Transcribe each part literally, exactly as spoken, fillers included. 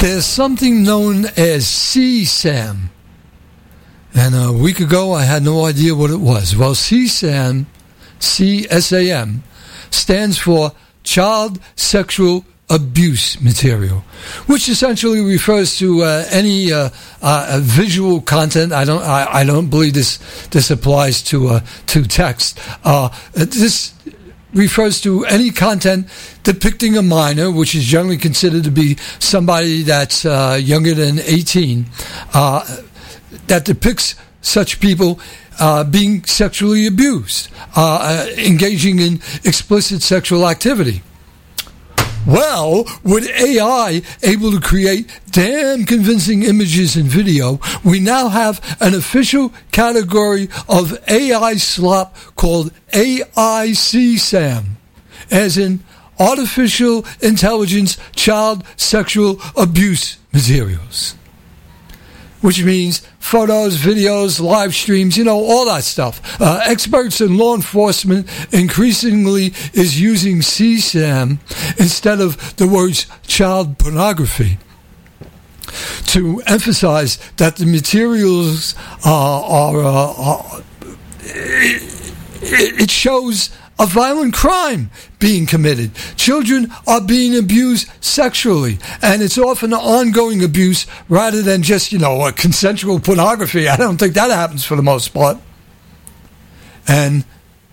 There's something known as C SAM. And a week ago, I had no idea what it was. Well, C SAM, C S A M, stands for Child Sexual Abuse Material, which essentially refers to uh, any uh, uh, visual content. I don't. I, I don't believe this. This applies to uh, to text. Uh, this refers to any content depicting a minor, which is generally considered to be somebody that's uh, younger than eighteen, uh, that depicts such people uh, being sexually abused, uh, engaging in explicit sexual activity. Well, with A I able to create damn convincing images and video, we now have an official category of A I slop called A I C SAM, as in Artificial Intelligence Child Sexual Abuse Materials. Which means photos, videos, live streams, you know, all that stuff. Uh, experts in law enforcement increasingly is using C SAM instead of the words child pornography to emphasize that the materials uh, are, uh, are it, it shows a violent crime being committed. Children are being abused sexually, and it's often an ongoing abuse rather than just, you know, a consensual pornography. I don't think that happens for the most part. And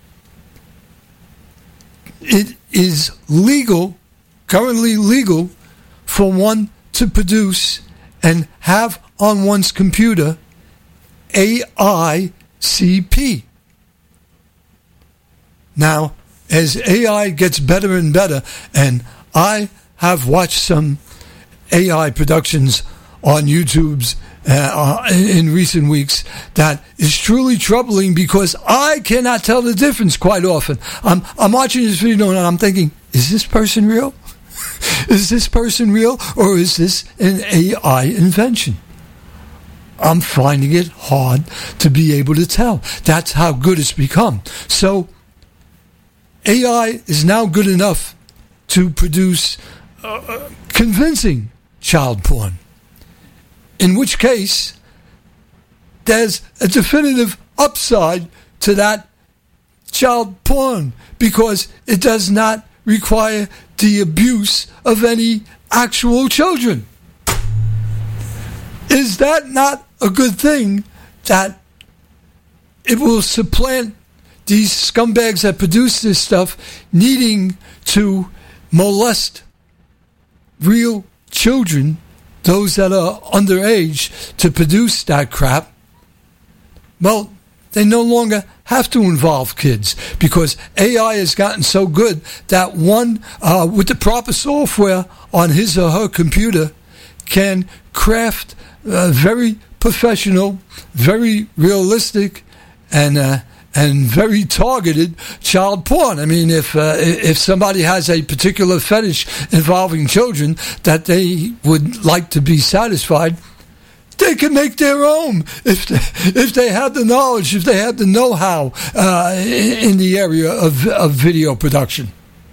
it is legal, currently legal, for one to produce and have on one's computer A I C P. Now, as A I gets better and better, and I have watched some A I productions on YouTube's uh, in recent weeks that is truly troubling because I cannot tell the difference quite often. I'm I'm watching this video and I'm thinking, is this person real? Is this person real, or is this an A I invention? I'm finding it hard to be able to tell. That's how good it's become. So A I is now good enough to produce uh, convincing child porn, in which case there's a definitive upside to that child porn because it does not require the abuse of any actual children. Is that not a good thing, that it will supplant these scumbags that produce this stuff needing to molest real children, those that are underage, to produce that crap? Well, they no longer have to involve kids because A I has gotten so good that one, uh, with the proper software on his or her computer, can craft uh, very professional, very realistic, and uh, and very targeted child porn. I mean, if uh, if somebody has a particular fetish involving children that they would like to be satisfied, they can make their own if they, if they have the knowledge, if they have the know-how uh, in the area of, of video production.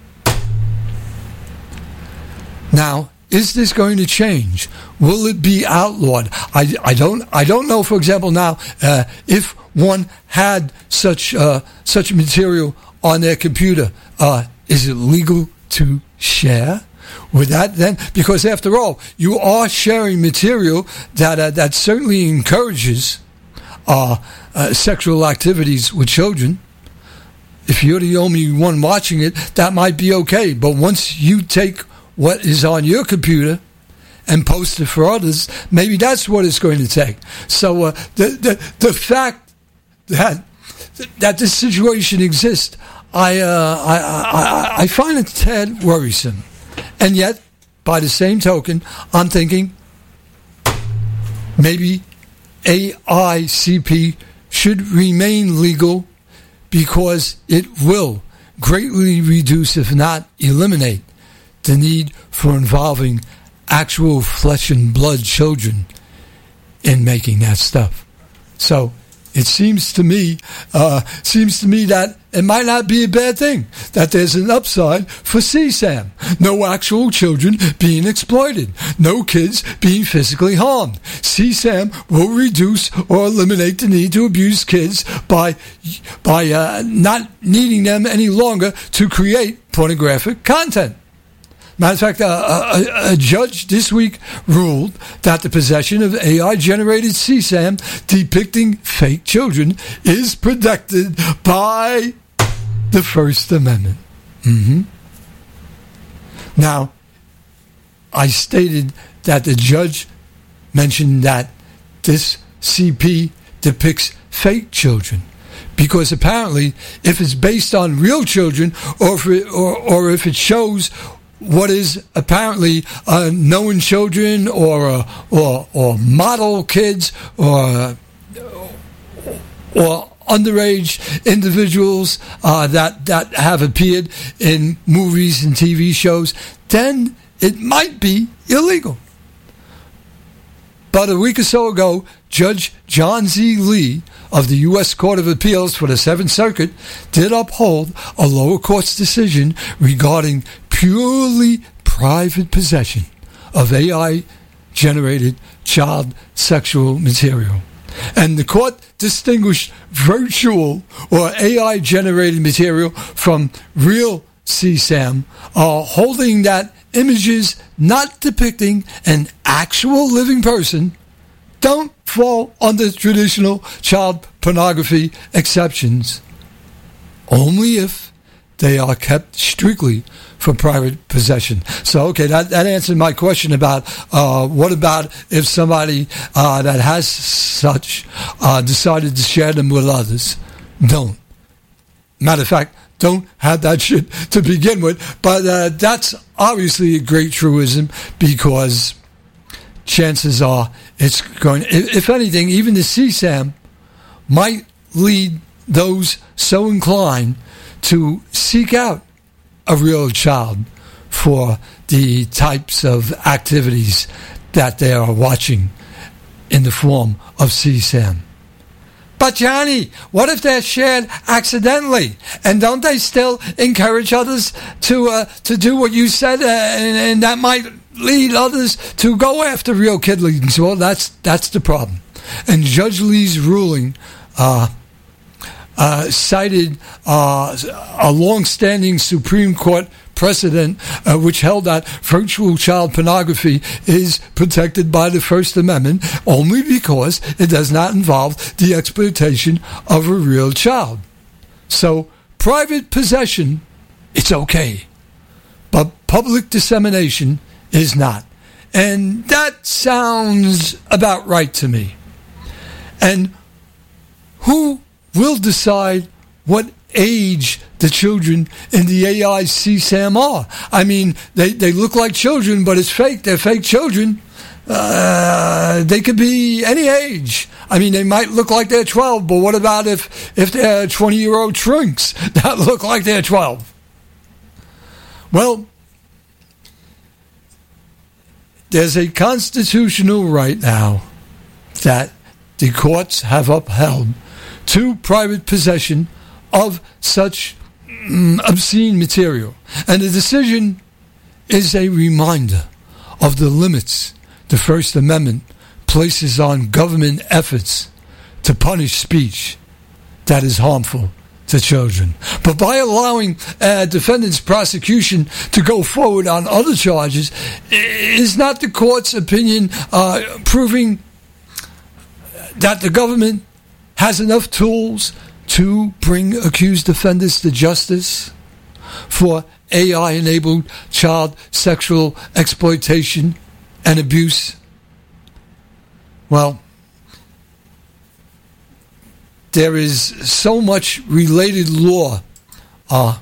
Now, is this going to change? Will it be outlawed? I, I don't I don't know. For example, now uh, if one had such uh, such material on their computer, uh, is it legal to share? With that, then, because after all, you are sharing material that uh, that certainly encourages uh, uh, sexual activities with children. If you're the only one watching it, that might be okay. But once you take what is on your computer and post it for others, maybe that's what it's going to take. So uh, the, the the fact that that this situation exists, I uh, I, I I find it a tad worrisome. And yet, by the same token, I'm thinking maybe A I C P should remain legal because it will greatly reduce, if not eliminate, the need for involving actual flesh and blood children in making that stuff. So, it seems to me, uh, seems to me that it might not be a bad thing, that there's an upside for C SAM. No actual children being exploited. No kids being physically harmed. C SAM will reduce or eliminate the need to abuse kids by, by uh, not needing them any longer to create pornographic content. Matter of fact, uh, a, a judge this week ruled that the possession of A I-generated C SAM depicting fake children is protected by the First Amendment. Mm-hmm. Now, I stated that the judge mentioned that this C P depicts fake children, because apparently if it's based on real children, or if it, or, or if it shows what is apparently uh, known children, or uh, or or model kids, or or underage individuals uh, that that have appeared in movies and T V shows, then it might be illegal. But a week or so ago, Judge John Z. Lee of the U S Court of Appeals for the Seventh Circuit did uphold a lower court's decision regarding purely private possession of A I-generated child sexual material. And the court distinguished virtual or A I-generated material from real C SAM, uh, holding that images not depicting an actual living person don't fall under traditional child pornography exceptions, only if they are kept strictly for private possession. So, okay, that, that answered my question about uh, what about if somebody uh, that has such uh, decided to share them with others? Don't. Matter of fact, don't have that shit to begin with. But uh, that's obviously a great truism, because chances are it's going, if anything, even the C SAM might lead those so inclined to seek out a real child for the types of activities that they are watching in the form of C SAM. But Johnny, what if they're shared accidentally? And don't they still encourage others to uh, to do what you said, uh, and, and that might lead others to go after real kidlings? Well, that's that's the problem. And Judge Lee's ruling uh, uh, cited uh, a long-standing Supreme Court precedent uh, which held that virtual child pornography is protected by the First Amendment only because it does not involve the exploitation of a real child. So private possession, it's okay, but public dissemination is not. And that sounds about right to me. And who will decide what age the children in the A I C SAM are? I mean, they, they look like children, but it's fake. They're fake children. Uh, they could be any age. I mean, they might look like they're twelve, but what about if, if they're twenty-year-old shrinks that look like they're twelve? Well, there's a constitutional right now that the courts have upheld to private possession of such mm, obscene material. And the decision is a reminder of the limits the First Amendment places on government efforts to punish speech that is harmful to children. But by allowing uh, defendants' prosecution to go forward on other charges, is not the court's opinion uh, proving that the government has enough tools to bring accused offenders to justice for A I-enabled child sexual exploitation and abuse? Well, there is so much related law uh,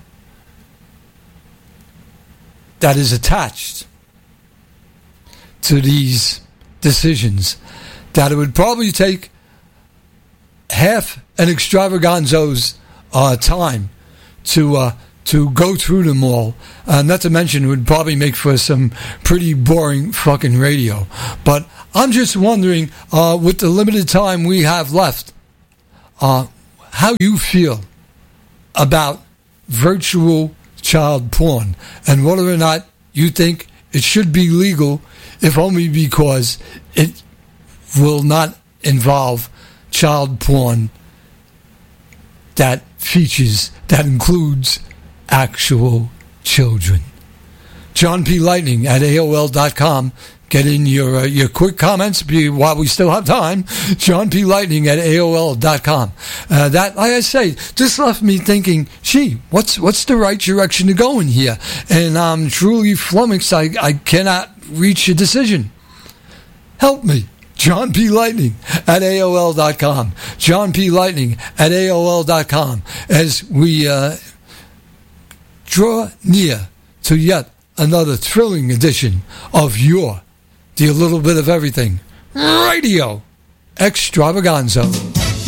that is attached to these decisions that it would probably take half an extravaganzo's uh, time to uh, to go through them all. Uh, not to mention, it would probably make for some pretty boring fucking radio. But I'm just wondering, uh, with the limited time we have left, uh, how you feel about virtual child porn and whether or not you think it should be legal, if only because it will not involve child porn that features, that includes actual children. John P. Lightning at A O L dot com. Get in your uh, your quick comments while we still have time. John P. Lightning at A O L dot com. Uh, that, like I say, just left me thinking, gee, what's what's the right direction to go in here? And I'm truly flummoxed. I, I cannot reach a decision. Help me. John P. Lightning at A O L dot com. John P. Lightning at A O L dot com. As we uh, draw near to yet another thrilling edition of your The A Little Bit of Everything Radio Extravaganza.